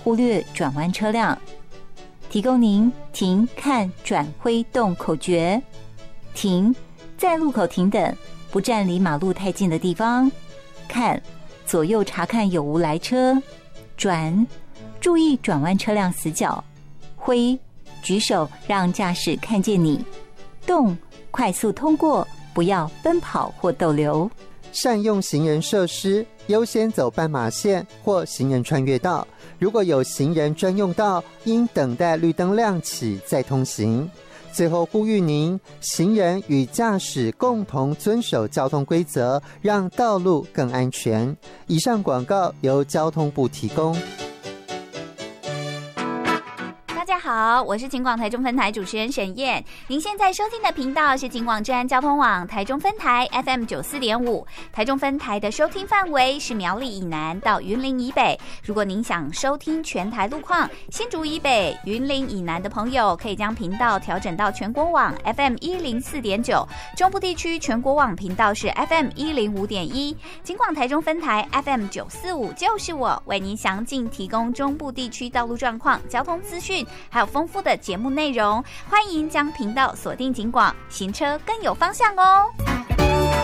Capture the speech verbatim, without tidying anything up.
忽略转弯车辆。提供您停、看、转、挥、动口诀：停，在路口停等，不站离马路太近的地方；看，左右查看有无来车；转，注意转弯车辆死角；挥，举手让驾驶看见你；动，快速通过，不要奔跑或逗留。 善用行人设施，优先走斑马线或行人穿越道。如果有行人专用道，应等待绿灯亮起再通行。最后呼吁您，行人与驾驶共同遵守交通规则，让道路更安全。以上广告由交通部提供。 大家好，我是警广台中分台主持人沈燕。您现在收听的频道是警广治安交通网台中分台 F M 九十四点五。台中分台的收听范围是苗栗以南到云林以北。如果您想收听全台路况，新竹以北、云林以南的朋友可以将频道调整到全国网 F M 一零四点九。中部地区全国网频道是 F M 一零五点一。警广台中分台 F M 九四五就是我，为您详尽提供中部地区道路状况、交通资讯，还有丰富的节目内容，欢迎将频道锁定警广，行车更有方向哦。